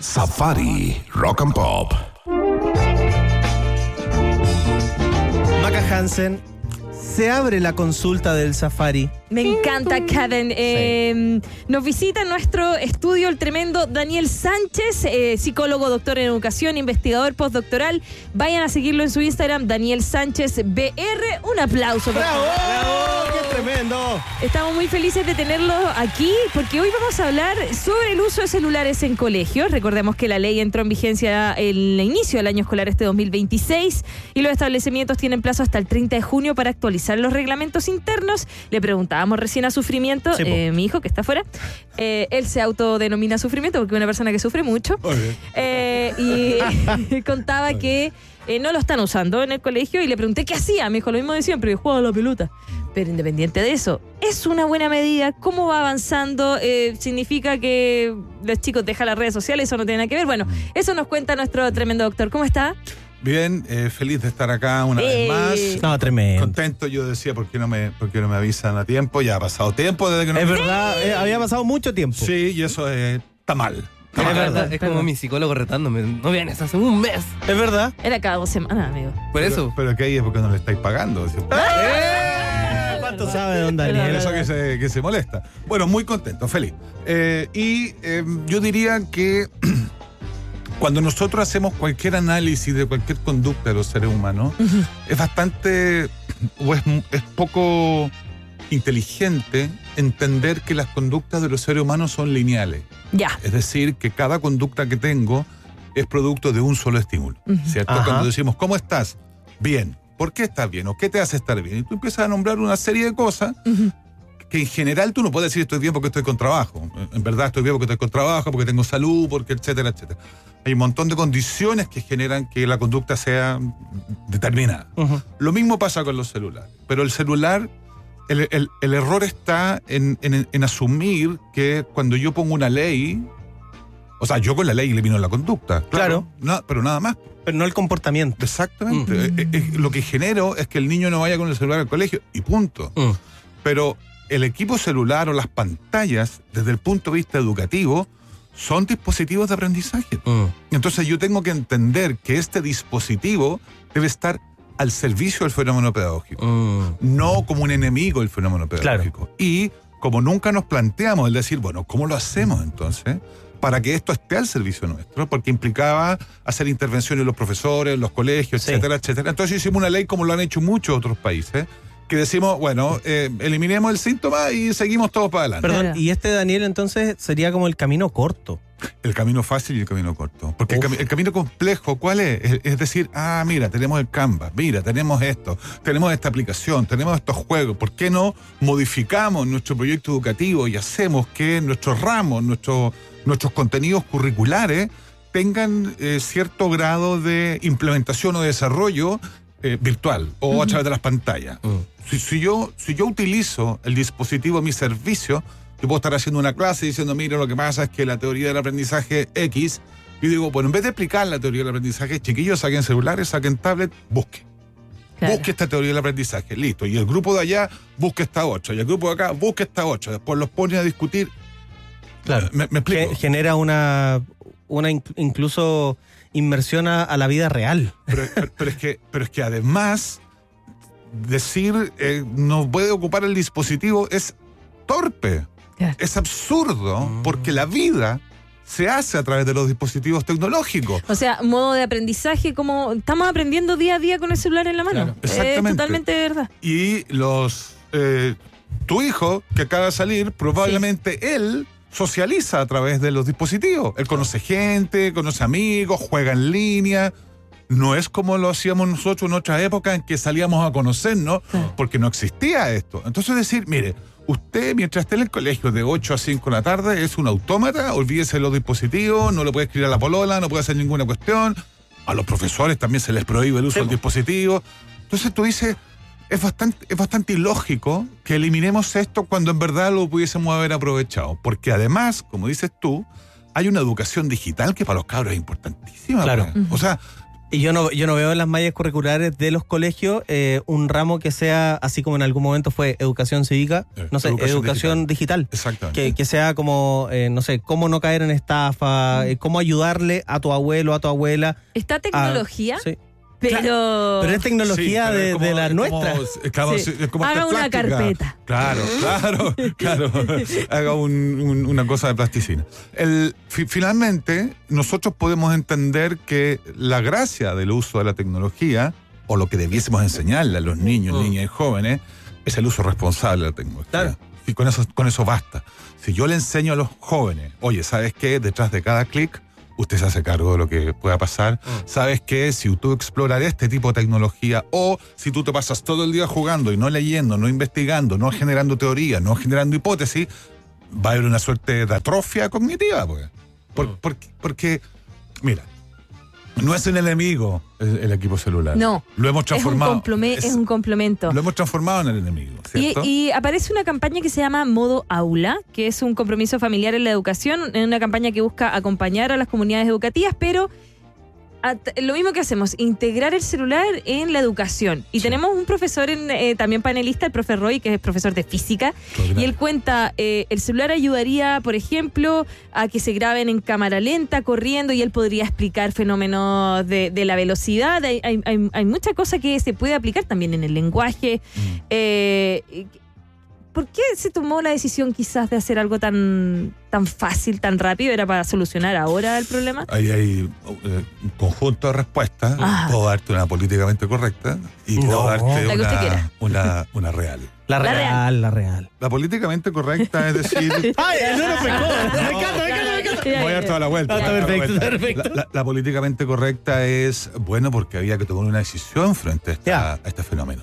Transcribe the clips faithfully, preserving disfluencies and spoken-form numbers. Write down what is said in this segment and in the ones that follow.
Safari Rock and Pop. Maca Hansen, se abre la consulta del Safari. Me encanta, Kevin. Eh, sí. Nos visita en nuestro estudio el tremendo Daniel Sánchez, eh, psicólogo, doctor en educación, investigador postdoctoral. Vayan a seguirlo en su Instagram, Daniel Sánchez B R. Un aplauso. ¡Bravo! ¡Bravo! ¡Qué tremendo! Estamos muy felices de tenerlo aquí porque hoy vamos a hablar sobre el uso de celulares en colegios. Recordemos que la ley entró en vigencia el inicio del año escolar este dos mil veintiséis y los establecimientos tienen plazo hasta el treinta de junio para actualizar los reglamentos internos. Le preguntamos recién a Sufrimiento, sí, eh, mi hijo que está afuera, eh, él se autodenomina Sufrimiento porque es una persona que sufre mucho, eh, y contaba que eh, no lo están usando en el colegio y le pregunté qué hacía. Me dijo lo mismo de siempre, yo jugaba a la pelota. Pero independiente de eso, es una buena medida. ¿Cómo va avanzando? Eh, ¿Significa que los chicos dejan las redes sociales? Eso no tiene nada que ver. Bueno, eso nos cuenta nuestro tremendo doctor. ¿Cómo está? Bien, eh, feliz de estar acá una eh, vez más. No, tremendo. Contento, yo decía, ¿por qué no me, por qué no me avisan a tiempo? Ya ha pasado tiempo desde que no Es me... verdad, eh, había pasado mucho tiempo. Sí, y eso eh, está mal. Está Es mal. verdad, es como mi psicólogo retándome. No vienes hace un mes. Es verdad. Era cada dos semanas, amigo. Por eso. Pero, pero que ahí es porque no le estáis pagando. ¿Sí? ¡Eh! ¿Cuánto sabe, don Daniel? Por eso que se, que se molesta. Bueno, muy contento, feliz. Eh, y eh, yo diría que cuando nosotros hacemos cualquier análisis de cualquier conducta de los seres humanos, uh-huh. es bastante, o es, es poco inteligente entender que las conductas de los seres humanos son lineales. Ya. Es decir, que cada conducta que tengo es producto de un solo estímulo, uh-huh. ¿cierto? Ajá. Cuando decimos, ¿cómo estás? Bien. ¿Por qué estás bien? ¿O qué te hace estar bien? Y tú empiezas a nombrar una serie de cosas uh-huh. que en general tú no puedes decir estoy bien porque estoy con trabajo. En verdad estoy bien porque estoy con trabajo, porque tengo salud, porque etcétera, etcétera. Hay un montón de condiciones que generan que la conducta sea determinada. Uh-huh. Lo mismo pasa con los celulares. Pero el celular, el, el, el error está en, en, en asumir que cuando yo pongo una ley, o sea, yo con la ley elimino la conducta. Claro. claro. No, pero nada más. Pero no el comportamiento. Exactamente. Uh-huh. eh, eh, lo que genero es que el niño no vaya con el celular al colegio y punto. Uh-huh. Pero el equipo celular o las pantallas, desde el punto de vista educativo, son dispositivos de aprendizaje. Uh-huh. Entonces yo tengo que entender que este dispositivo debe estar al servicio del fenómeno pedagógico, uh-huh. no como un enemigo del fenómeno pedagógico. Claro. Y como nunca nos planteamos el decir, bueno, ¿cómo lo hacemos entonces para que esto esté al servicio nuestro? Porque implicaba hacer intervenciones en los profesores, en los colegios, sí. etcétera, etcétera. Entonces hicimos una ley como lo han hecho muchos otros países, que decimos, bueno, eh, eliminemos el síntoma y seguimos todos para adelante. Perdón, y este Daniel entonces sería como el camino corto. El camino fácil y el camino corto. Porque el, cami- el camino complejo, ¿cuál es? es? Es decir, ah, mira, tenemos el Canva, mira, tenemos esto, tenemos esta aplicación, tenemos estos juegos. ¿Por qué no modificamos nuestro proyecto educativo y hacemos que nuestros ramos, nuestros nuestros contenidos curriculares tengan eh, cierto grado de implementación o desarrollo eh, virtual o uh-huh. a través de las pantallas? Uh-huh. Si, si, yo, si yo utilizo el dispositivo a mi servicio, yo puedo estar haciendo una clase diciendo, mira, lo que pasa es que la teoría del aprendizaje X, yo digo, bueno, en vez de explicar la teoría del aprendizaje, chiquillos, saquen celulares, saquen tablet, busquen. Claro. Busque esta teoría del aprendizaje, listo. Y el grupo de allá busque esta otra, y el grupo de acá busque esta otra. Después los ponen a discutir. Claro, me, me explico. Genera una, una incluso inmersión a, a la vida real. Pero, pero, pero, es que, pero es que además, decir eh, no puede ocupar el dispositivo es torpe. Yeah. Es absurdo, mm. porque la vida se hace a través de los dispositivos tecnológicos. O sea, modo de aprendizaje, como estamos aprendiendo día a día con el celular en la mano. Claro. Exactamente. Es totalmente verdad. Y los eh, tu hijo, que acaba de salir, probablemente sí. él socializa a través de los dispositivos. Él conoce gente, conoce amigos, juega en línea. No es como lo hacíamos nosotros en otra época en que salíamos a conocernos, sí. porque no existía esto. Entonces decir, mire, usted mientras esté en el colegio de ocho a cinco de la tarde es un autómata, olvídese de los dispositivos, no le puede escribir a la polola, no puede hacer ninguna cuestión. A los profesores también se les prohíbe el uso sí. del dispositivo. Entonces tú dices, es bastante, es bastante ilógico que eliminemos esto cuando en verdad lo pudiésemos haber aprovechado. Porque además, como dices tú, hay una educación digital que para los cabros es importantísima. Claro. Uh-huh. O sea, Y yo no, yo no veo en las mallas curriculares de los colegios eh, un ramo que sea, así como en algún momento fue educación cívica, Eh, no sé, educación educación digital. Exactamente. Que, que sea como, eh, no sé, cómo no caer en estafa, eh, cómo ayudarle a tu abuelo, a tu abuela. Está a- tecnología, sí. pero... Pero es tecnología Sí, pero de, es como- de la es nuestra. como- es como- Sí. es como Haga hacer una plástica. carpeta. Claro, claro, claro. Haga un- un- una cosa de plasticina. El, fi- finalmente, nosotros podemos entender que la gracia del uso de la tecnología, o lo que debiésemos enseñarle a los niños, Mm. niñas y jóvenes, es el uso responsable de la tecnología. Claro. Y con eso, con eso basta. Si yo le enseño a los jóvenes, oye, ¿sabes qué? Detrás de cada clic, usted se hace cargo de lo que pueda pasar. ¿Sabes qué? Si tú exploras este tipo de tecnología, o si tú te pasas todo el día jugando y no leyendo, no investigando, no generando teoría, no generando hipótesis, va a haber una suerte de atrofia cognitiva. Pues. Por- porque, porque, mira, no es un enemigo el, el equipo celular. No. Lo hemos Es un, transformado. complome- es, es- un complemento. Lo hemos transformado en el enemigo, Y, ¿cierto? y aparece una campaña que se llama Modo Aula, que es un compromiso familiar en la educación, en una campaña que busca acompañar a las comunidades educativas, pero at- lo mismo que hacemos, integrar el celular en la educación. Y Sí. tenemos un profesor en, eh, también panelista, el profe Roy, que es profesor de física, y él cuenta, eh, el celular ayudaría, por ejemplo, a que se graben en cámara lenta, corriendo, y él podría explicar fenómenos de, de la velocidad. Hay, hay, hay- hay mucha cosa que se puede aplicar también en el lenguaje. Mm. Eh, ¿Por qué se tomó la decisión quizás de hacer algo tan, tan fácil, tan rápido? ¿Era para solucionar ahora el problema? Ahí hay eh, un conjunto de respuestas. Ah. Puedo darte una políticamente correcta y puedo No. darte La que usted una, quiera. una, una real. La La real, la real. La políticamente correcta es decir... ¡Ay, eso no pecó! ¡Me encanta, me encanta, me encanta! Voy a dar toda la vuelta. Ah, está voy a dar perfecto, toda la está vuelta. perfecto. La, la- la políticamente correcta es, bueno, porque había que tomar una decisión frente a, esta- Ya. a este fenómeno.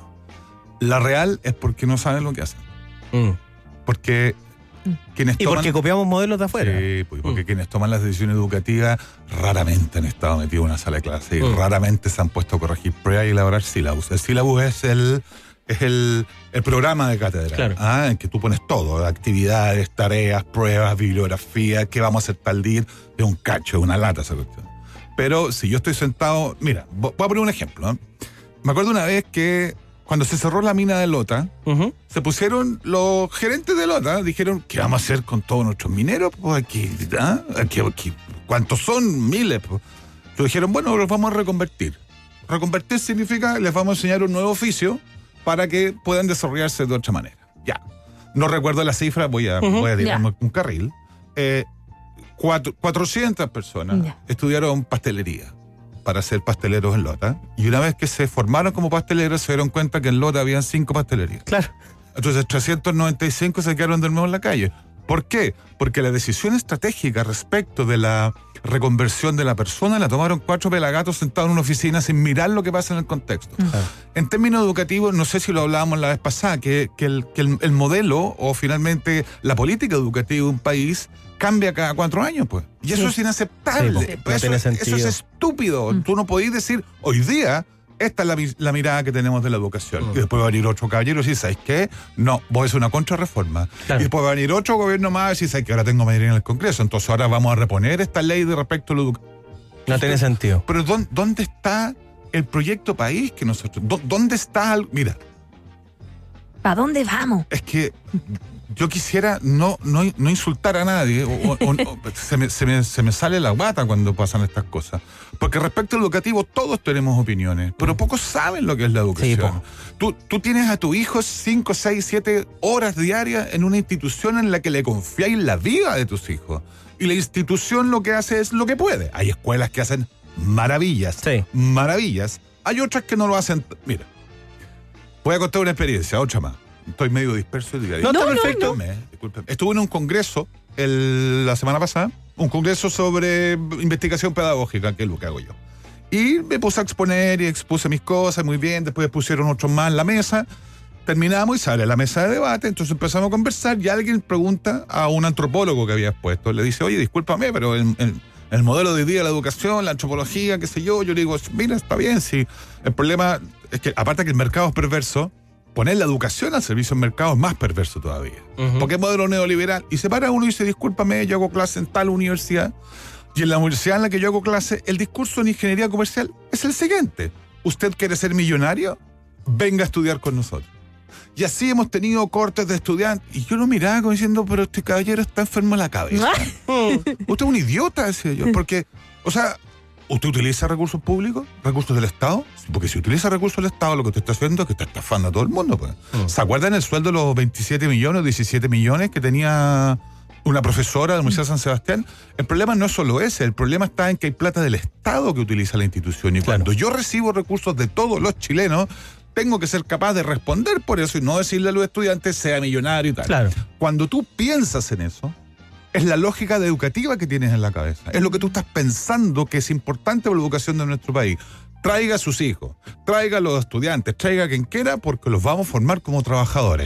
La real es porque no saben lo que hacen. Mm. Porque quienes Y toman... porque copiamos modelos de afuera. Sí, pues, porque Mm. quienes toman las decisiones educativas raramente han estado metidos en una sala de clase y Mm. raramente se han puesto a corregir pruebas y elaborar sílabus. El sílabus es el es el, el programa de cátedra, Claro. ¿ah? En que tú pones todo, actividades, tareas, pruebas, bibliografía, qué vamos a hacer tal día, es un cacho, es una lata esa cuestión. Pero si yo estoy sentado, mira, vo- voy a poner un ejemplo. ¿eh? Me acuerdo una vez que cuando se cerró la mina de Lota, Ujú. se pusieron los gerentes de Lota, dijeron, ¿qué vamos a hacer con todos nuestros mineros? Pues aquí, ¿ah? aquí, aquí, ¿cuántos son? Miles. Pues. Entonces dijeron, bueno, los vamos a reconvertir. Reconvertir significa, les vamos a enseñar un nuevo oficio para que puedan desarrollarse de otra manera. Ya. No recuerdo la cifra, voy a, Ujú. voy a tirarme Ya. un carril. Eh, cuatro- cuatrocientas personas Ya. estudiaron pastelería para ser pasteleros en Lota. Y una vez que se formaron como pasteleros, se dieron cuenta que en Lota habían cinco pastelerías. Claro. Entonces trescientos noventa y cinco se quedaron de nuevo en la calle. ¿Por qué? Porque la decisión estratégica respecto de la reconversión de la persona la tomaron cuatro pelagatos sentados en una oficina sin mirar lo que pasa en el contexto. En términos educativos, no sé si lo hablábamos la vez pasada, que, que, el, que el, el modelo o finalmente la política educativa de un país cambia cada cuatro años, pues. Y eso Sí. es inaceptable. Sí, no eso, tiene eso sentido. es estúpido. Mm. Tú no podés decir, hoy día, esta es la, mi- la mirada que tenemos de la educación. Mm. Y después va a venir otro caballero y decir, ¿sabes qué? No, voy a hacer una contrarreforma. Claro. Y después va a venir otro gobierno más y decir, ¿sabes qué? Ahora tengo mayoría en el Congreso. Entonces ahora vamos a reponer esta ley de respecto a la educación. No tiene sentido. Pero ¿dónde, dónde está el proyecto país que nosotros... dó- ¿Dónde está...? al- Mira, ¿Para dónde vamos? es que yo quisiera no, no, no insultar a nadie, o, o- o- o- se, me, se, me, se me sale la guata cuando pasan estas cosas. Porque respecto al educativo todos tenemos opiniones, pero pocos saben lo que es la educación. Sí, po. tú, tú tienes a tu hijo cinco, seis, siete horas diarias en una institución en la que le confiáis la vida de tus hijos. Y la institución lo que hace es lo que puede. Hay escuelas que hacen maravillas, Sí. maravillas. Hay otras que no lo hacen. Mira, voy a contar una experiencia, otra más. Estoy medio disperso. No, está no, perfecto. Discúlpeme, discúlpeme. Estuve en un congreso el- la semana pasada, un congreso sobre investigación pedagógica, que es lo que hago yo. Y me puse a exponer y expuse mis cosas muy bien, después pusieron otros más en la mesa, terminamos y sale la mesa de debate, entonces empezamos a conversar y alguien pregunta a un antropólogo que había expuesto, le dice, oye, discúlpame, pero el, el- el modelo de hoy día de la educación, la antropología, qué sé yo, yo le digo, mira, está bien, sí. El problema es que, aparte que el mercado es perverso, poner la educación al servicio del mercado es más perverso todavía. Ujú. Porque es modelo neoliberal. Y se para uno y dice, discúlpame, yo hago clase en tal universidad. Y en la universidad en la que yo hago clase, el discurso en ingeniería comercial es el siguiente. ¿Usted quiere ser millonario? Venga a estudiar con nosotros. Y así hemos tenido cortes de estudiantes. Y yo lo miraba como diciendo, pero este caballero está enfermo en la cabeza. Usted es un idiota, decía yo. Porque, o sea, ¿usted utiliza recursos públicos? ¿Recursos del Estado? Porque si utiliza recursos del Estado, lo que usted está haciendo es que está estafando a todo el mundo. Pues. Mm. ¿Se acuerdan el sueldo de los veintisiete millones, diecisiete millones que tenía una profesora de la Universidad de San Sebastián? El problema no es solo ese. El problema está en que hay plata del Estado que utiliza la institución. Y cuando claro. yo recibo recursos de todos los chilenos, tengo que ser capaz de responder por eso y no decirle a los estudiantes sea millonario y tal. Claro. Cuando tú piensas en eso, es la lógica educativa que tienes en la cabeza. Es lo que tú estás pensando que es importante para la educación de nuestro país. Traiga a sus hijos, traiga a los estudiantes, traiga a quien quiera porque los vamos a formar como trabajadores.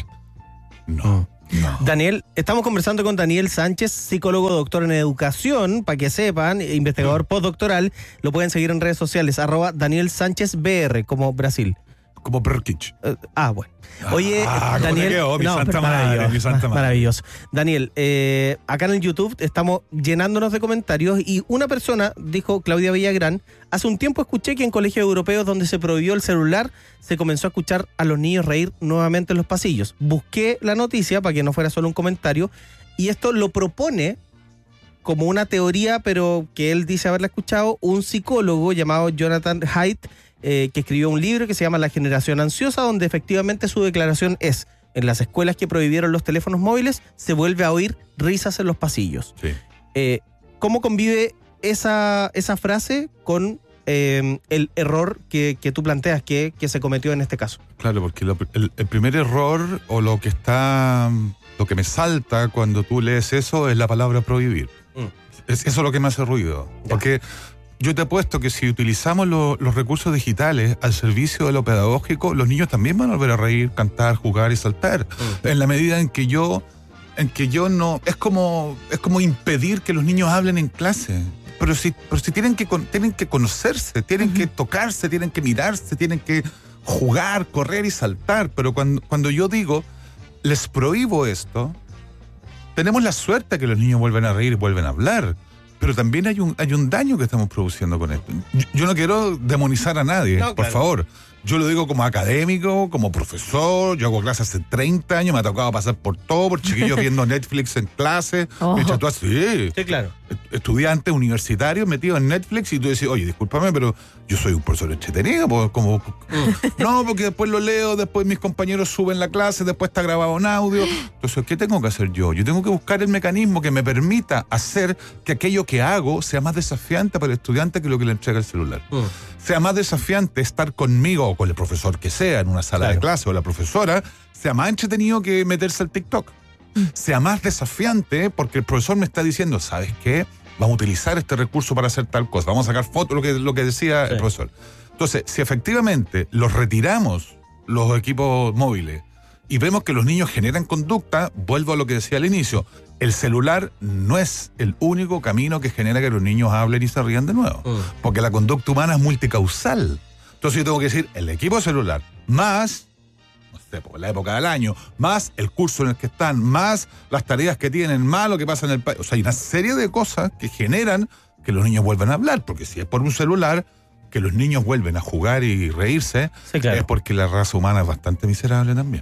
No. No. Daniel, estamos conversando con Daniel Sánchez, psicólogo doctor en educación, para que sepan, investigador mm. postdoctoral. Lo pueden seguir en redes sociales, arroba Daniel Sánchez B R, como Brasil. Como Perkich. Uh, ah, bueno. Oye, ah, Daniel. Quedó, mi no, santa madre, mi santa madre. Maravilloso. Daniel, eh, acá en el YouTube estamos llenándonos de comentarios y una persona dijo, Claudia Villagrán, hace un tiempo escuché que en colegios europeos donde se prohibió el celular, se comenzó a escuchar a los niños reír nuevamente en los pasillos. Busqué la noticia para que no fuera solo un comentario y esto lo propone como una teoría, pero que él dice haberla escuchado, un psicólogo llamado Jonathan Haidt, Eh, que escribió un libro que se llama La generación ansiosa, donde efectivamente su declaración es: en las escuelas que prohibieron los teléfonos móviles se vuelve a oír risas en los pasillos. Sí. Eh, ¿Cómo convive esa, esa frase con eh, el error que, que tú planteas que, que se cometió en este caso? Claro, porque lo, el, el primer error o lo que está, lo que me salta cuando tú lees eso es la palabra prohibir. Mm. Es, eso es lo que me hace ruido. Ya. Porque yo te apuesto que si utilizamos lo, los recursos digitales al servicio de lo pedagógico, los niños también van a volver a reír, cantar, jugar y saltar. Mm. En la medida en que yo, en que yo no, es como, es como impedir que los niños hablen en clase. Pero si, pero si tienen que, tienen que conocerse, tienen uh-huh. que tocarse, tienen que mirarse, tienen que jugar, correr y saltar. Pero cuando, cuando yo digo, les prohíbo esto, tenemos la suerte que los niños vuelven a reír y vuelven a hablar. Pero también hay un, hay un daño que estamos produciendo con esto. Yo, yo no quiero demonizar a nadie, no, por claro. favor. Yo lo digo como académico, como profesor. Yo hago clases hace treinta años, me ha tocado pasar por todo, por chiquillos viendo Netflix en clase. Oh. Me he hecho todo así. Sí, claro. Estudiantes universitarios metidos en Netflix y tú decís, oye, discúlpame, pero yo soy un profesor entretenido. Pues, como, mm. No, porque después lo leo, después mis compañeros suben la clase, después está grabado en audio. Entonces, ¿qué tengo que hacer yo? Yo tengo que buscar el mecanismo que me permita hacer que aquello que hago sea más desafiante para el estudiante que lo que le entrega el celular. Mm. Sea más desafiante estar conmigo o con el profesor que sea en una sala claro. de clase o la profesora, sea más entretenido que meterse al TikTok. Mm. Sea más desafiante porque el profesor me está diciendo, ¿sabes qué? Vamos a utilizar este recurso para hacer tal cosa. Vamos a sacar fotos, lo que, lo que decía sí. el profesor. Entonces, si efectivamente los retiramos, los equipos móviles, y vemos que los niños generan conducta, vuelvo a lo que decía al inicio, el celular no es el único camino que genera que los niños hablen y se rían de nuevo. Mm. Porque la conducta humana es multicausal. Entonces yo tengo que decir, el equipo celular, más, no sé, por la época del año, más el curso en el que están, más las tareas que tienen, más lo que pasa en el país. O sea, hay una serie de cosas que generan que los niños vuelvan a hablar. Porque si es por un celular, que los niños vuelven a jugar y reírse, sí, claro. es porque la raza humana es bastante miserable también.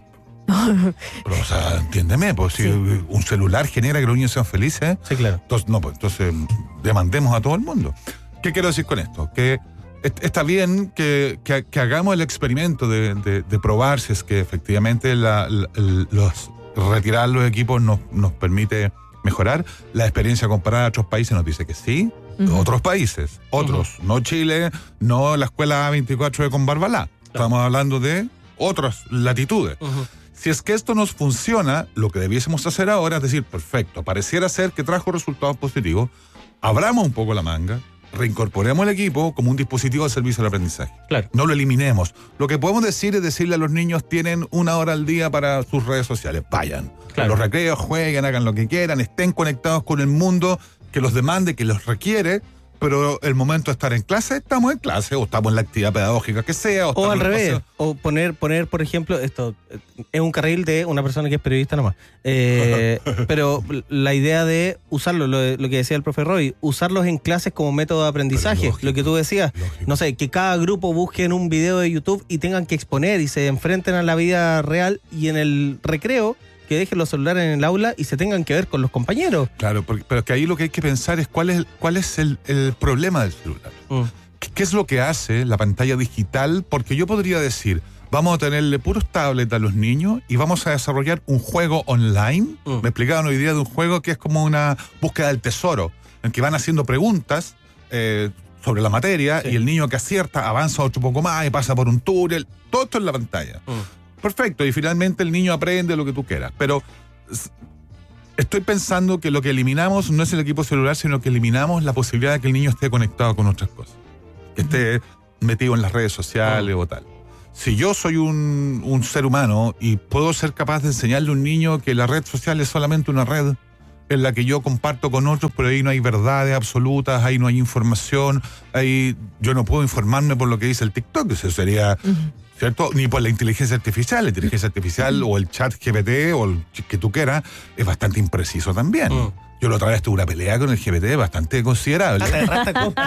Pero, o sea, entiéndeme, pues si sí. un celular genera que los niños sean felices, sí, claro. entonces, no, pues entonces demandemos a todo el mundo. ¿Qué quiero decir con esto? Que está bien que, que, que hagamos el experimento de, de, de probar si es que efectivamente la, la, los, retirar los equipos nos, nos permite mejorar. La experiencia comparada a otros países nos dice que sí. Uh-huh. Otros países, otros, uh-huh. no Chile, no la escuela veinticuatro de con Barbalá. Claro. Estamos hablando de otras latitudes. Uh-huh. Si es que esto nos funciona, lo que debiésemos hacer ahora es decir, perfecto, pareciera ser que trajo resultados positivos, abramos un poco la manga, reincorporemos el equipo como un dispositivo de servicio al aprendizaje. Claro. No lo eliminemos. Lo que podemos decir es decirle a los niños, tienen una hora al día para sus redes sociales, vayan. Claro. Los recreos, jueguen, hagan lo que quieran, estén conectados con el mundo que los demande, que los requiere, pero el momento de estar en clase, estamos en clase, o estamos en la actividad pedagógica que sea. O, O al estamos en revés, paseo. o poner, poner, por ejemplo, esto eh, es un carril de una persona que es periodista nomás. Eh, pero la idea de usarlo, lo, lo que decía el profe Roy, usarlos en clases como método de aprendizaje. Lógico, Lo que tú decías, lógico. no sé, que cada grupo busque en un video de YouTube y tengan que exponer y se enfrenten a la vida real y en el recreo que dejen los celulares en el aula y se tengan que ver con los compañeros. Claro, porque, pero que ahí lo que hay que pensar es cuál es, cuál es el, el problema del celular. Mm. ¿Qué, qué es lo que hace la pantalla digital? Porque yo podría decir, vamos a tenerle puros tablets a los niños y vamos a desarrollar un juego online. Mm. Me explicaban hoy día de un juego que es como una búsqueda del tesoro, en que van haciendo preguntas eh, sobre la materia Sí. y el niño que acierta avanza otro poco más y pasa por un túnel. Todo esto en la pantalla. Mm. Perfecto, y finalmente el niño aprende lo que tú quieras. Pero s- estoy pensando que lo que eliminamos no es el equipo celular, sino que eliminamos la posibilidad de que el niño esté conectado con otras cosas. Que esté metido en las redes sociales o tal. Si yo soy un, un ser humano y puedo ser capaz de enseñarle a un niño que la red social es solamente una red en la que yo comparto con otros, pero ahí no hay verdades absolutas, ahí no hay información, ahí yo no puedo informarme por lo que dice el TikTok, eso sería... ¿Cierto? Ni por la inteligencia artificial. La inteligencia artificial o el chat G P T o el que tú quieras es bastante impreciso también. Mm. Yo la otra vez tuve una pelea con el G P T bastante considerable. Te agarraste con, con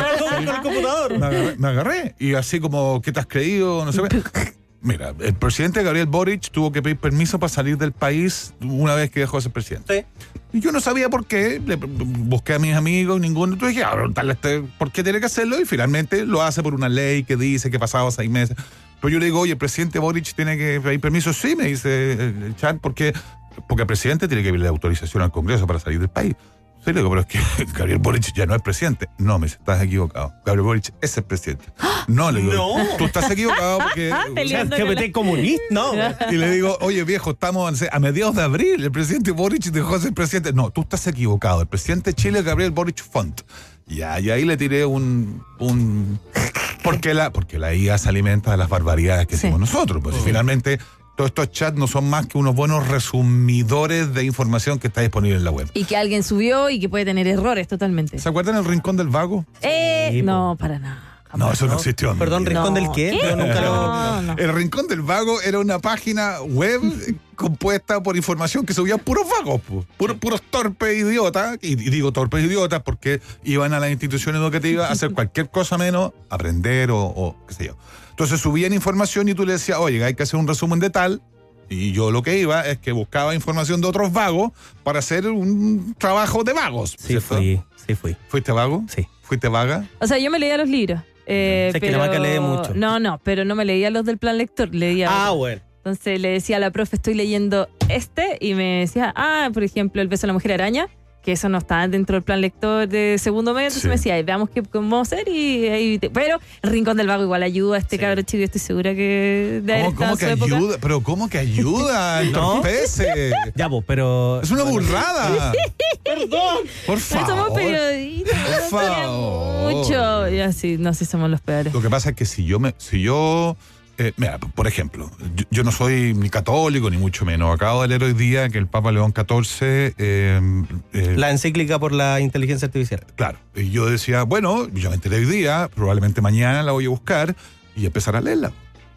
el computador. Me agarré, me agarré y así como, ¿qué te has creído? No sé. Mira, el presidente Gabriel Boric tuvo que pedir permiso para salir del país una vez que dejó de ser presidente. Sí. Y yo no sabía por qué, le busqué a mis amigos, ninguno, entonces dije, ah, preguntarle a este por qué tiene que hacerlo, y finalmente lo hace por una ley que dice que pasado seis meses. Pero yo le digo, oye, el presidente Boric tiene que pedir permiso. Sí, me dice el chat, ¿por qué? Porque el presidente tiene que pedirle autorización al Congreso para salir del país. Sí, le digo, pero es que Gabriel Boric ya no es presidente. No, me dice, estás equivocado. Gabriel Boric es el presidente. No, le digo, No. tú estás equivocado porque... O sea, Peleando G con P la- T comunista, no. Y le digo, oye viejo, estamos no sé, a mediados de abril, el presidente Boric dejó de ser presidente. No, tú estás equivocado, el presidente de Chile es Gabriel Boric Font. Ya, y ahí le tiré un... un porque, la, porque la I A se alimenta de las barbaridades que Sí. hicimos nosotros. Pues y finalmente todos estos chats no son más que unos buenos resumidores de información que está disponible en la web. Y que alguien subió y que puede tener errores totalmente. ¿Se acuerdan el Rincón del Vago? Eh, Sí, po. no, para nada. No, eso no existió. amigo. Perdón, ¿Rincón No. del qué? ¿Qué? Yo nunca lo... No, no. El Rincón del Vago era una página web compuesta por información que subían puros vagos, pu- puros, puros torpes idiotas, y, y digo torpes idiotas porque iban a las instituciones educativas a hacer cualquier cosa menos aprender o, o qué sé yo. Entonces subían información y tú le decías, oye, hay que hacer un resumen de tal, y yo lo que iba es que buscaba información de otros vagos para hacer un trabajo de vagos. Sí ¿cierto? fui, sí fui. ¿Fuiste vago? Sí. ¿Fuiste vaga? O sea, yo me leía los libros. Eh, Sé que pero... la vaca lee mucho. No, no, pero no me leía los del plan lector, leía... Ah, bueno. Entonces le decía a la profe, estoy leyendo este, y me decía, ah, por ejemplo, El beso de la mujer araña, que eso no está dentro del plan lector de segundo medio, entonces Sí. me decía, "Ay, veamos qué cómo vamos a hacer", y ahí te- pero El Rincón del Vago igual ayuda a este Sí. cabro chico, estoy segura que de haber ¿Cómo, estado cómo en que su época. ayuda? ¿Pero cómo que ayuda? No. Entorpece. Ya, pues, pero... Es una burrada. Perdón. Por No somos favor. periodistas, Por nos gustaría favor. mucho. Y así, no sé, somos los peores. Lo que pasa es que si yo me, si yo, eh, mira, por ejemplo, yo, yo no soy ni católico ni mucho menos. Acabo de leer hoy día que el Papa León catorce, eh, eh, La encíclica por la inteligencia artificial. claro, y yo decía, bueno, yo me enteré hoy día, probablemente mañana la voy a buscar y empezar a leerla.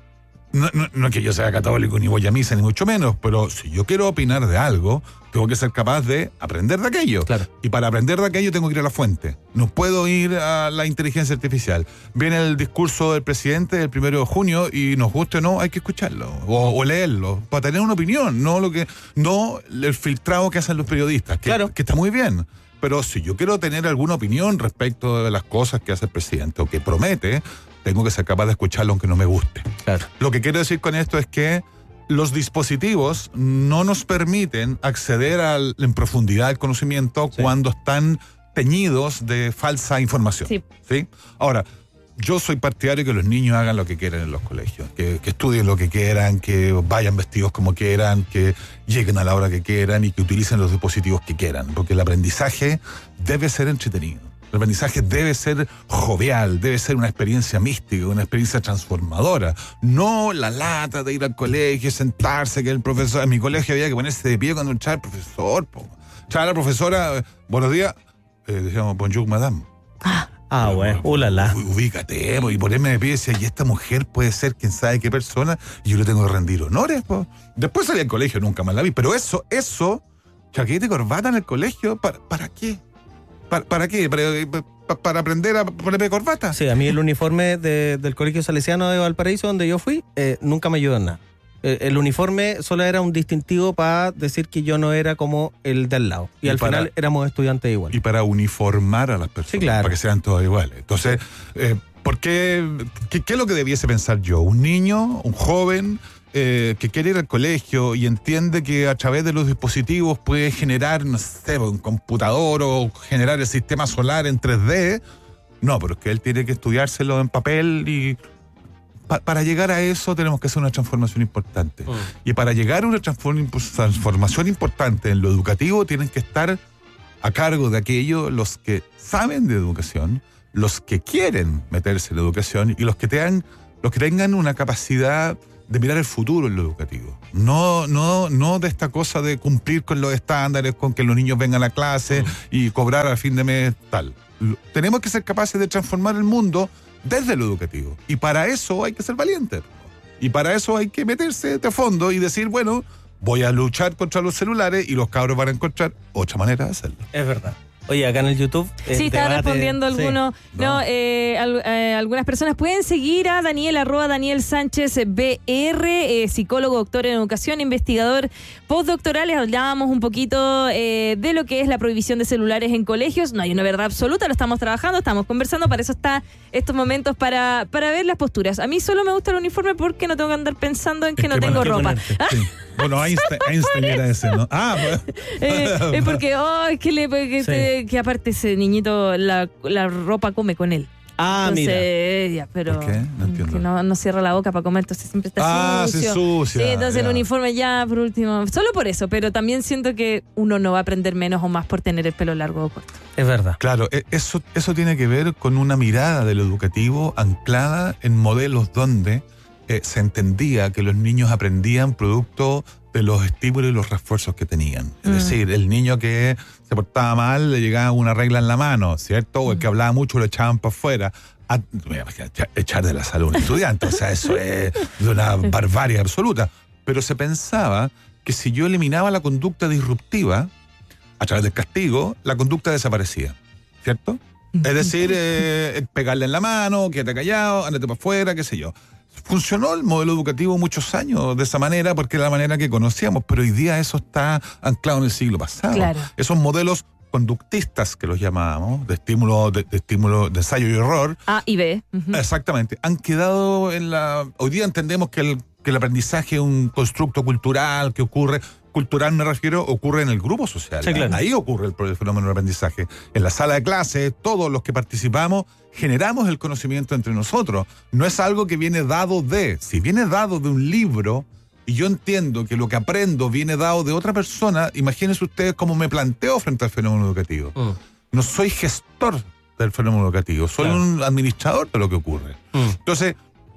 No, no, no es que yo sea católico, ni voy a misa, ni mucho menos, pero si yo quiero opinar de algo, tengo que ser capaz de aprender de aquello. Claro. Y para aprender de aquello tengo que ir a la fuente. No puedo ir a la inteligencia artificial. Viene el discurso del presidente del primero de junio y nos guste o no, hay que escucharlo o, o leerlo para tener una opinión, no lo que no el filtrado que hacen los periodistas, que, Claro. que está muy bien. Pero si yo quiero tener alguna opinión respecto de las cosas que hace el presidente o que promete, tengo que ser capaz de escucharlo aunque no me guste. Claro. Lo que quiero decir con esto es que los dispositivos no nos permiten acceder al, en profundidad al conocimiento Sí. cuando están teñidos de falsa información. Sí. ¿Sí? Ahora, yo soy partidario de que los niños hagan lo que quieran en los colegios, que, que estudien lo que quieran, que vayan vestidos como quieran, que lleguen a la hora que quieran y que utilicen los dispositivos que quieran, porque el aprendizaje debe ser entretenido. El aprendizaje debe ser jovial, debe ser una experiencia mística, una experiencia transformadora. No la lata de ir al colegio, sentarse, que el profesor... En mi colegio había que ponerse de pie cuando entraba el profesor. Po. Entraba la profesora, eh, buenos días, eh, decíamos bonjour madame. Ah, bueno, ulala. U- Ubícate, po, y ponerme de pie y decía, y esta mujer puede ser quién sabe qué persona, y yo le tengo que rendir honores, po. Después salí al colegio, nunca más la vi, pero eso, eso, chaqueta y corbata en el colegio, ¿para, para qué? ¿Para, para qué? ¿Para, para, para aprender a ponerme corbata? Sí, a mí el uniforme de- del Colegio Salesiano de Valparaíso, donde yo fui, eh, nunca me ayudó en nada. Eh, el uniforme solo era un distintivo para decir que yo no era como el de al lado. Y, Y al para- final éramos estudiantes igual. Y para uniformar a las personas, Sí, claro. para que sean todos iguales. Entonces, eh, ¿por qué, qué, qué es lo que debiese pensar yo? Un niño, un joven eh, que quiere ir al colegio y entiende que a través de los dispositivos puede generar, no sé, un computador o generar el sistema solar en tres D. No, pero es que él tiene que estudiárselo en papel y... Pa- para llegar a eso tenemos que hacer una transformación importante. Mm. Y para llegar a una transform- transformación importante en lo educativo tienen que estar a cargo de aquello los que saben de educación, los que quieren meterse en la educación y los que tengan, los que tengan una capacidad de mirar el futuro en lo educativo. No, no, no de esta cosa de cumplir con los estándares, con que los niños vengan a clase y cobrar al fin de mes tal. Lo- Tenemos que ser capaces de transformar el mundo desde lo educativo. Y para eso hay que ser valiente. Y para eso hay que meterse de fondo y decir, bueno, voy a luchar contra los celulares y los cabros van a encontrar otra manera de hacerlo. Es verdad. Oye, acá en el YouTube... eh, Sí, estaba debate- respondiendo sí. algunos. No, No. eh, al- eh, algunas personas pueden seguir a Daniel, arroba Daniel Sánchez B R, eh, psicólogo, doctor en educación, investigador postdoctoral. Hablábamos un poquito eh, de lo que es la prohibición de celulares en colegios. No hay una verdad absoluta, lo estamos trabajando, estamos conversando. Para eso está estos momentos para, para ver las posturas. A mí solo me gusta el uniforme porque no tengo que andar pensando en que Es no que tengo para- ropa. ponerte. Sí. Bueno, Einstein, Einstein era ese, ¿no? Ah, pues. Eh, es porque, oh, es que, le, que, Sí. te- que aparte ese niñito, la, la ropa come con él. Ah, entonces, mira. ya, pero ¿Por qué? No entiendo. que no, no cierra la boca para comer, entonces siempre está Ah, se sucio. ensucia, Sí, entonces el ya. uniforme ya, por último, solo por eso, pero también siento que uno no va a aprender menos o más por tener el pelo largo o corto. Es verdad. Claro, e- eso, eso tiene que ver con una mirada de lo educativo anclada en modelos donde eh, se entendía que los niños aprendían producto de los estímulos y los refuerzos que tenían. Es Mm. decir, el niño que se portaba mal le llegaba una regla en la mano, ¿cierto? O el que hablaba mucho lo echaban para afuera. A- mira, echar- echar de la sala a un estudiante, o sea, eso es de una barbarie absoluta. Pero se pensaba que si yo eliminaba la conducta disruptiva, a través del castigo, la conducta desaparecía, ¿cierto? Es decir, eh, pegarle en la mano, quédate callado, ándate para afuera, qué sé yo. Funcionó el modelo educativo muchos años de esa manera porque era la manera que conocíamos, pero hoy día eso está anclado en el siglo pasado. Claro. Esos modelos conductistas que los llamábamos, de estímulo, de, de estímulo, de ensayo y error, A y B. Ujú. exactamente, han quedado en la... Hoy día entendemos que el, que el aprendizaje es un constructo cultural que ocurre, cultural me refiero, ocurre en el grupo social. Sí, claro. Ahí ocurre el, el fenómeno del aprendizaje. En la sala de clase, todos los que participamos generamos el conocimiento entre nosotros. No es algo que viene dado de... Si viene dado de un libro y yo entiendo que lo que aprendo viene dado de otra persona, imagínense ustedes cómo me planteo frente al fenómeno educativo. Mm. No soy gestor del fenómeno educativo, soy Claro. un administrador de lo que ocurre. Mm. Entonces,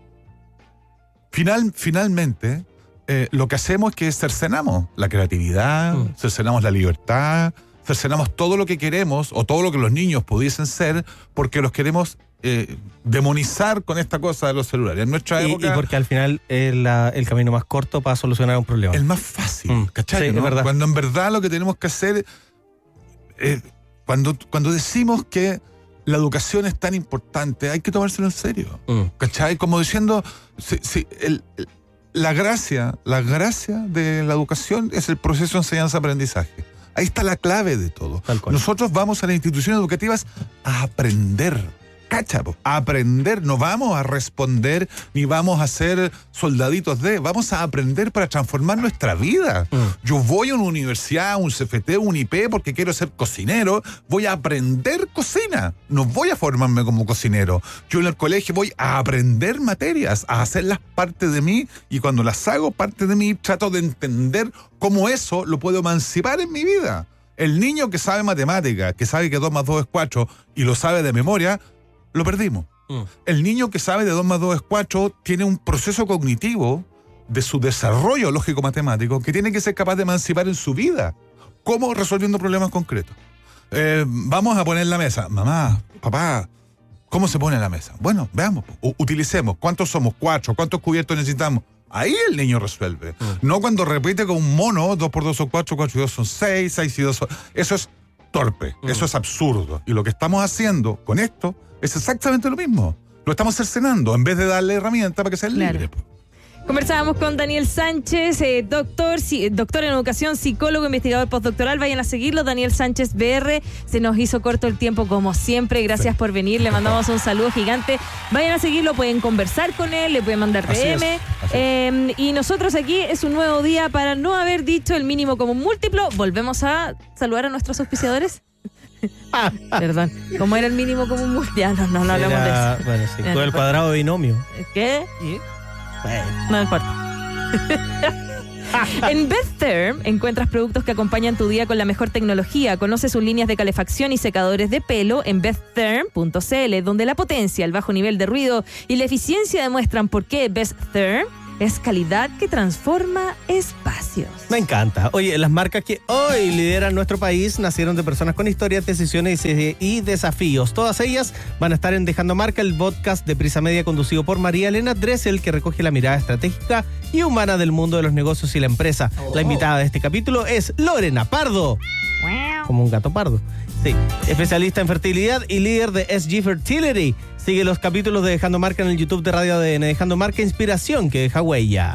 final, finalmente, eh, lo que hacemos es que cercenamos la creatividad, Mm. cercenamos la libertad, cercenamos todo lo que queremos o todo lo que los niños pudiesen ser porque los queremos eh, demonizar con esta cosa de los celulares. En nuestra Y, y época... porque al final es la- el camino más corto para solucionar un problema. El más fácil, Mm. ¿cachai? Sí, es ¿no? verdad. Cuando en verdad lo que tenemos que hacer, eh, cuando, cuando decimos que la educación es tan importante, hay que tomárselo en serio, Mm. ¿cachai? Como diciendo, si, si el- el- la gracia, la gracia de la educación es el proceso de enseñanza-aprendizaje. Ahí está la clave de todo. Tal cual. Nosotros vamos a las instituciones educativas a aprender. Cacha, po, a aprender, no vamos a responder ni vamos a ser soldaditos de, vamos a aprender para transformar nuestra vida. Mm. Yo voy a una universidad, un C F T, un I P porque quiero ser cocinero, voy a aprender cocina, no voy a formarme como cocinero. Yo en el colegio voy a aprender materias, a hacerlas parte de mí y cuando las hago parte de mí trato de entender cómo eso lo puedo emancipar en mi vida. El niño que sabe matemática, que sabe que dos más dos es cuatro y lo sabe de memoria, lo perdimos. Mm. El niño que sabe de dos más dos es cuatro tiene un proceso cognitivo de su desarrollo lógico-matemático que tiene que ser capaz de emancipar en su vida. ¿Cómo? Resolviendo problemas concretos. eh, vamos a poner la mesa. Mamá, papá, ¿cómo se pone la mesa? Bueno, veamos, u- utilicemos. ¿Cuántos somos? Cuatro. ¿Cuántos cubiertos necesitamos? Ahí el niño resuelve. Mm. No cuando repite con un mono, dos por dos son cuatro, cuatro y dos son seis, seis y dos son... Eso es torpe, mm. eso es absurdo. Y lo que estamos haciendo con esto es exactamente lo mismo. Lo estamos cercenando en vez de darle herramientas para que sea Claro. libre. Conversábamos con Daniel Sánchez, eh, doctor, si, doctor en educación, psicólogo, investigador postdoctoral. Vayan a seguirlo, Daniel Sánchez B R. Se nos hizo corto el tiempo como siempre. Gracias sí. por venir. Le mandamos un saludo gigante. Vayan a seguirlo, pueden conversar con él, le pueden mandar D M. Eh, y nosotros aquí es un nuevo día para no haber dicho el mínimo común múltiplo. Volvemos a saludar a nuestros auspiciadores. Perdón, ¿cómo era el mínimo común múltiplo? Ya, no, no, no hablamos de eso. Bueno, sí, Ya, con no el cuadrado de binomio. ¿Qué? ¿Y? Bueno. No importa. En Beththerm encuentras productos que acompañan tu día con la mejor tecnología. Conoce sus líneas de calefacción y secadores de pelo en beththerm punto c l, donde la potencia, el bajo nivel de ruido y la eficiencia demuestran por qué Beththerm es calidad que transforma espacios. Me encanta. Oye, las marcas que hoy lideran nuestro país nacieron de personas con historias, decisiones y desafíos. Todas ellas van a estar en Dejando Marca, el podcast de Prisa Media conducido por María Elena Dressel, que recoge la mirada estratégica y humana del mundo de los negocios y la empresa. Oh. La invitada de este capítulo es Lorena Pardo. Como un gato pardo. Sí, especialista en fertilidad y líder de S G Fertility. Sigue los capítulos de Dejando Marca en el YouTube de Radio A D N. Dejando Marca, inspiración que deja huella.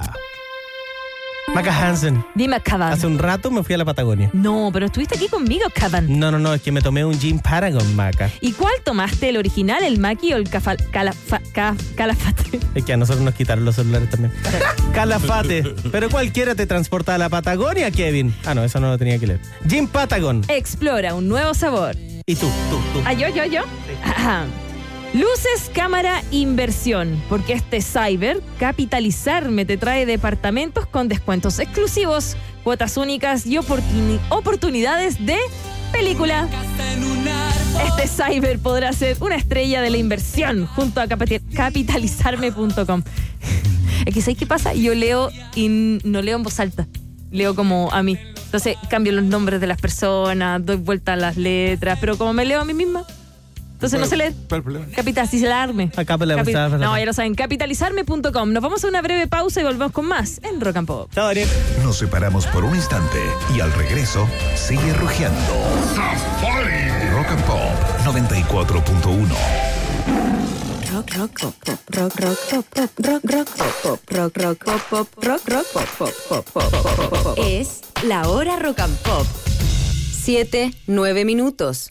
Maca Hansen. Dime, Caban. Hace un rato me fui a la Patagonia. No, pero estuviste aquí conmigo, Caban. No, no, no, es que me tomé un Gin Paragon, Maca. ¿Y cuál tomaste? ¿El original, el Maki o el cafal, calafa, ca, Calafate? Es que a nosotros nos quitaron los celulares también. Calafate. Pero cualquiera te transporta a la Patagonia, Kevin. Ah, no, eso no lo tenía que leer. Gin Patagon. Explora un nuevo sabor. ¿Y tú? Tú, tú. Ah, yo, yo, yo. Sí. Luces, cámara, inversión. Porque este Cyber, Capitalizarme te trae departamentos con descuentos exclusivos, cuotas únicas y oportuni- oportunidades de película. Este Cyber podrá ser una estrella de la inversión junto a capitalizarme punto com. Es que ¿sabes qué pasa? Yo leo y no leo en voz alta. Leo como a mí. Entonces cambio los nombres de las personas, doy vuelta a las letras, pero como me leo a mí misma, entonces no se lee. Capitalizarme. Acá para Capi- la No, ya lo saben, capitalizarme punto com. Nos vamos a una breve pausa y volvemos con más en Rock and Pop. Chao, Daniel. Nos separamos por un instante y al regreso sigue rugiendo. Rock and Pop noventa y cuatro punto uno. Rock, rock, pop, pop, rock, rock, pop, pop, rock, rock, pop, pop, rock, rock, pop, pop, rock, rock, pop, pop, pop, pop, pop, pop, pop. Es la hora Rock and Pop. Siete, nueve minutos.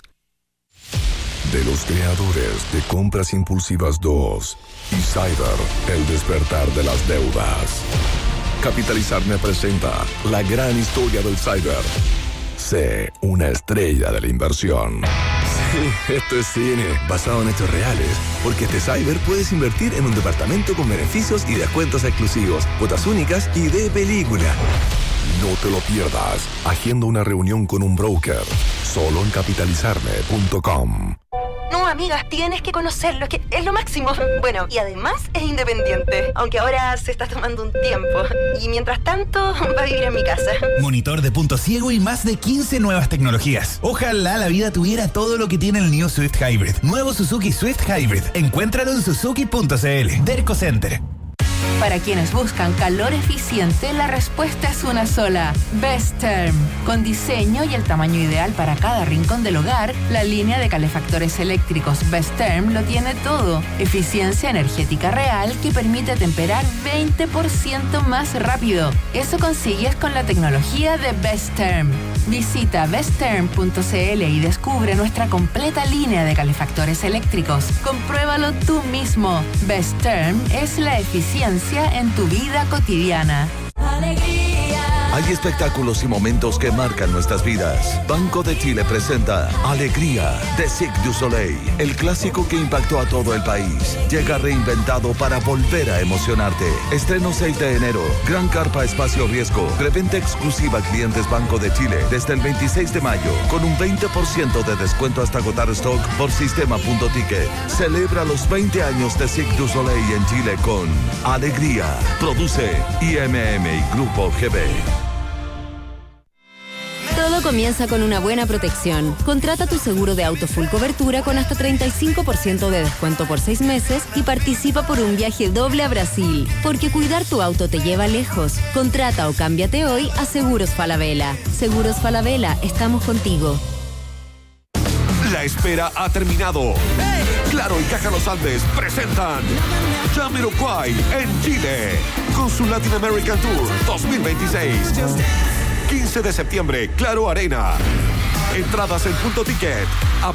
De los creadores de Compras Impulsivas dos y Cyber, el despertar de las deudas. Capitalizarme presenta la gran historia del Cyber. Sé una estrella de la inversión. Sí, esto es cine, basado en hechos reales. Porque este Cyber puedes invertir en un departamento con beneficios y descuentos exclusivos, cuotas únicas y de película. No te lo pierdas. Agenda una reunión con un broker. Solo en capitalizarme punto com. No, amigas, tienes que conocerlo, es que es lo máximo. Bueno, y además es independiente, aunque ahora se está tomando un tiempo. Y mientras tanto, va a vivir en mi casa. Monitor de punto ciego y más de quince nuevas tecnologías. Ojalá la vida tuviera todo lo que tiene el New Swift Hybrid. Nuevo Suzuki Swift Hybrid. Encuéntralo en suzuki punto c l. Derco Center. Para quienes buscan calor eficiente, la respuesta es una sola: Beththerm. Con diseño y el tamaño ideal para cada rincón del hogar, la línea de calefactores eléctricos Beththerm lo tiene todo. Eficiencia energética real que permite temperar veinte por ciento más rápido. Eso consigues con la tecnología de Beththerm. Visita beththerm punto c l y descubre nuestra completa línea de calefactores eléctricos. Compruébalo tú mismo. Beththerm es la eficiencia en tu vida cotidiana. Hay espectáculos y momentos que marcan nuestras vidas. Banco de Chile presenta Alegría de Cirque du Soleil, el clásico que impactó a todo el país. Llega reinventado para volver a emocionarte. Estreno seis de enero. Gran carpa espacio riesgo. Preventa exclusiva a clientes Banco de Chile desde el veintiséis de mayo con un veinte por ciento de descuento hasta agotar stock por sistema punto ticket. Celebra los veinte años de Cirque du Soleil en Chile con Alegría. Produce I M M y Grupo G B. Todo comienza con una buena protección. Contrata tu seguro de auto full cobertura con hasta treinta y cinco por ciento de descuento por seis meses y participa por un viaje doble a Brasil. Porque cuidar tu auto te lleva lejos. Contrata o cámbiate hoy a Seguros Falabella. Seguros Falabella, estamos contigo. La espera ha terminado. Claro y Caja Los Andes presentan Jamiroquai en Chile con su Latin American Tour dos mil veintiséis. quince de septiembre, Claro Arena. Entradas en Punto Ticket. A